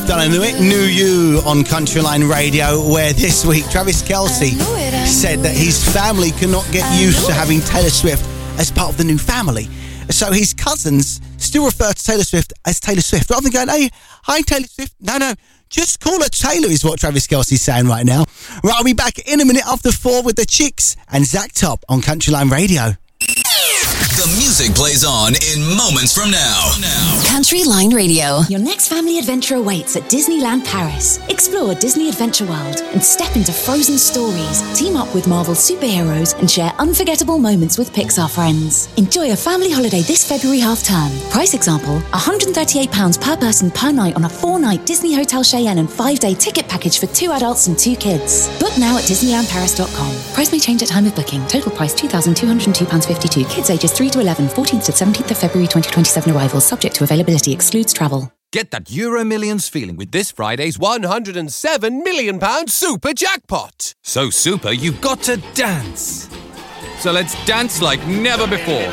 Dynamic New You on Countryline Radio, where this week Travis Kelce said that his family cannot get used to having Taylor Swift as part of the new family. So his cousins still refer to Taylor Swift as Taylor Swift. Rather than going, hey, hi Taylor Swift. No, just call her Taylor is what Travis Kelce's saying right now. Right, I'll be back in a minute after 4 with the Chicks and Zach Top on Countryline Radio. The music plays on in moments from now. Countryline Radio. Your next family adventure awaits at Disneyland Paris. Explore Disney Adventure World and step into frozen stories. Team up with Marvel superheroes and share unforgettable moments with Pixar friends. Enjoy a family holiday this February half-term. Price example, £138 per person per night on a 4-night Disney Hotel Cheyenne and 5-day ticket package for 2 adults and 2 kids. Book now at DisneylandParis.com. Price may change at time of booking. Total price £2,202.52. Kids ages 3 to 11, 14th to 17th of February 2027 arrivals, subject to availability, excludes travel. Get that Euro Millions feeling with this Friday's £107 million super jackpot. So super, you've got to dance. So let's dance like never before.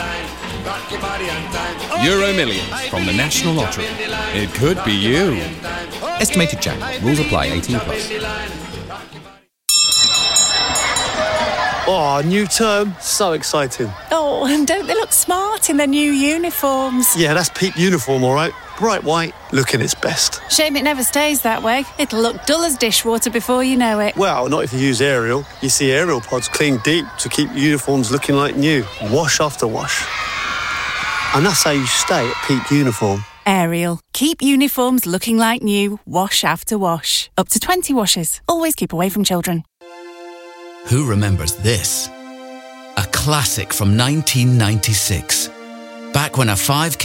Euro Millions from the National Lottery. It could be you. Estimated jackpot. Rules apply. 18 plus. Oh, new term. So exciting. Oh, and don't they look smart in their new uniforms? Yeah, that's Peep uniform, all right. Bright white, looking its best. Shame it never stays that way. It'll look dull as dishwater before you know it. Well, not if you use Ariel. You see Ariel pods clean deep to keep uniforms looking like new. Wash after wash. And that's how you stay at Peep uniform. Ariel. Keep uniforms looking like new. Wash after wash. Up to 20 washes. Always keep away from children. Who remembers this? A classic from 1996. Back when a 5K